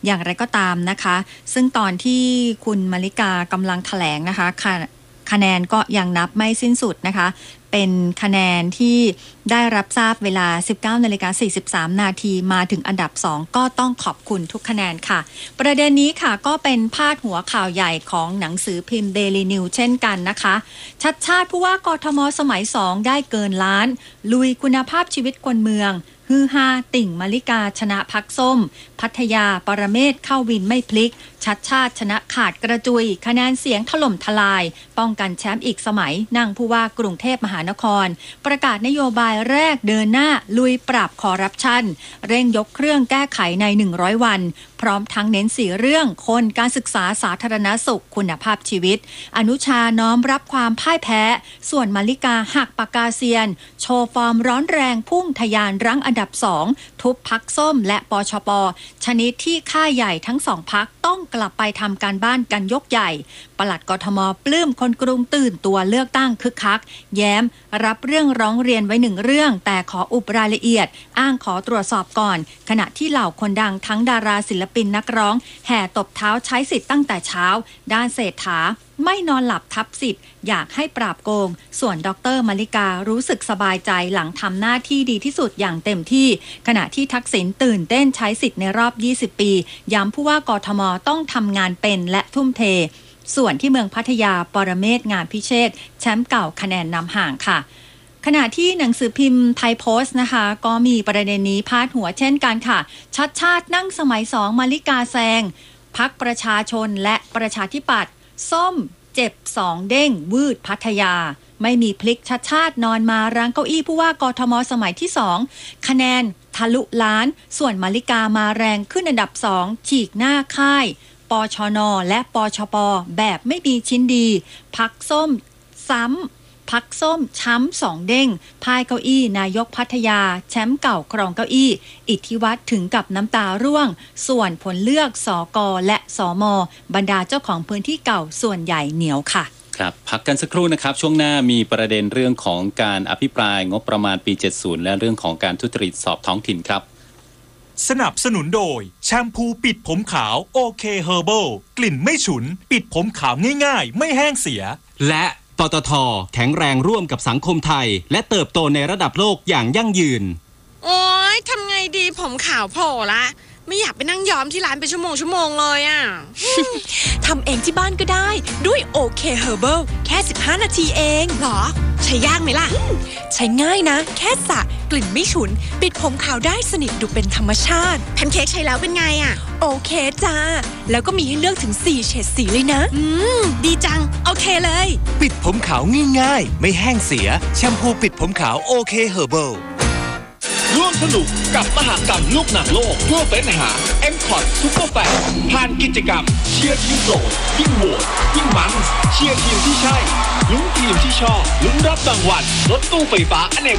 อย่างไรก็ตามนะคะซึ่งตอนที่คุณมาริกากำลังแถลงนะคะคะแนนก็ยังนับไม่สิ้นสุดนะคะเป็นคะแนนที่ได้รับทราบเวลา 19:43 นาทีมาถึงอันดับ 2 ก็ต้องขอบคุณทุกคะแนนค่ะประเด็นนี้ค่ะก็เป็นพาดหัวข่าวใหญ่ของหนังสือพิมพ์ Daily News เช่นกันนะคะชัดชาติผู้ว่ากทมสมัย 2 ได้เกินล้านลุยคุณภาพชีวิตคนเมืองฮือฮาติ่งมาริกาชนะพรรคส้มพัทยาปรเมศเข้าวินไม่พลิกชัดชาติชนะขาดกระจุยคะแนนเสียงถล่มทลายป้องกันแชมป์อีกสมัยนั่งผู้ว่ากรุงเทพมหานครประกาศนโยบายแรกเดินหน้าลุยปราบคอร์รัปชันเร่งยกเครื่องแก้ไขใน100วันพร้อมทั้งเน้น4เรื่องคนการศึกษาสาธารณสุขคุณภาพชีวิตอนุชาน้อมรับความพ่ายแพ้ส่วนมาริกาหักปากกาเซียนโชว์ฟอร์มร้อนแรงพุ่งทะยานรั้งอันดับ2ทุบพรรคส้มและปชปชนิดที่ค่ายใหญ่ทั้ง2พรรคต้องกลับไปทำการบ้านกันยกใหญ่ปลัดกทมปลื้มคนกรุงตื่นตัวเลือกตั้งคึกคักแย้มรับเรื่องร้องเรียนไว้1เรื่องแต่ขออุบรายละเอียดอ้างขอตรวจสอบก่อนขณะที่เหล่าคนดังทั้งดาราศิลปินนักร้องแห่ตบเท้าใช้สิทธิ์ตั้งแต่เช้าด้านเศรษฐาไม่นอนหลับทับสิทธิ์อยากให้ปราบโกงส่วนดร.มาริการู้สึกสบายใจหลังทำหน้าที่ดีที่สุดอย่างเต็มที่ขณะที่ทักษิณตื่นเต้นใช้สิทธิ์ในรอบ20ปีย้ำผู้ว่ากทมต้องทำงานเป็นและทุ่มเทส่วนที่เมืองพัทยาปรเมศงานพิเชษแชมป์เก่าคะแนนนำห่างค่ะขณะที่หนังสือพิมพ์ไทยโพสต์นะคะก็มีประเด็นนี้พาดหัวเช่นกันค่ะชัดชาตินั่งสมัย2มาริกาแซงพรรคประชาชนและประชาธิปัตย์ส้มเจ็บ2เด้งวืดพัทยาไม่มีพลิกชัดชาตินอนมารั้งเก้าอี้ผู้ว่ากทมสมัยที่2คะแนนทะลุล้านส่วนมาริกามาแรงขึ้นอันดับ2ฉีกหน้าค่ายปชนและปชปแบบไม่มีชิ้นดีพรรคส้มซ้ำพรรคส้มช้ำ2เด้งพายเก้าอี้นายกพัทยาแชมป์เก่าครองเก้าอี้อิทธิวัฒน์ถึงกับน้ำตาร่วงส่วนผลเลือกสกและสมบรรดาเจ้าของพื้นที่เก่าส่วนใหญ่เหนียวค่ะครับพักกันสักครู่นะครับช่วงหน้ามีประเด็นเรื่องของการอภิปรายงบประมาณปี70และเรื่องของการทุจริตสอบท้องถิ่นครับสนับสนุนโดยแชมพูปิดผมขาวโอเคเฮอร์เบิลกลิ่นไม่ฉุนปิดผมขาวง่ายๆไม่แห้งเสียและปตท.แข็งแรงร่วมกับสังคมไทยและเติบโตในระดับโลกอย่างยั่งยืนโอ๊ยทำไงดีผมขาวโผล่ละไม่อยากไปนั่งย้อมที่ร้านเป็นชั่วโมงเลยอ่ะทำเองที่บ้านก็ได้ด้วยโอเคเฮอร์เบิลแค่15นาทีเองหรอใช้ยากไหมล่ะใช้ง่ายนะแค่สระกลิ่นไม่ฉุนปิดผมขาวได้สนิทดูเป็นธรรมชาติแพนเค้กใช้แล้วเป็นไงอ่ะโอเคจ้าแล้วก็มีให้เลือกถึง4เฉดสีเลยนะดีจังโอเคเลยปิดผมขาวง่ายๆไม่แห้งเสียแชมพูปิดผมขาวโอเคเฮอร์เบิลร่วมสนุกกับมหกรรมลูกหนังโลกทั่วเฟ้นหา M-Cot Super Fan ผ่านกิจกรรมเชียร์ทีมโหลดยิ่งโหวตยิ่งมันเชียร์ทีมที่ใช่ลุ้นทีมที่ชอบลุ้นรับรางวัลรถตู้ไฟฟ้าอเนก